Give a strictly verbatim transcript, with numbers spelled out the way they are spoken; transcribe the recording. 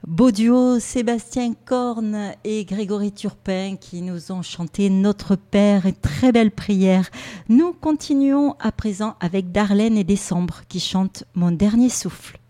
Beau duo, Sébastien Corne et Grégory Turpin qui nous ont chanté Notre Père et très belle prière. Nous continuons à présent avec Darlene et Décembre qui chantent Mon dernier souffle.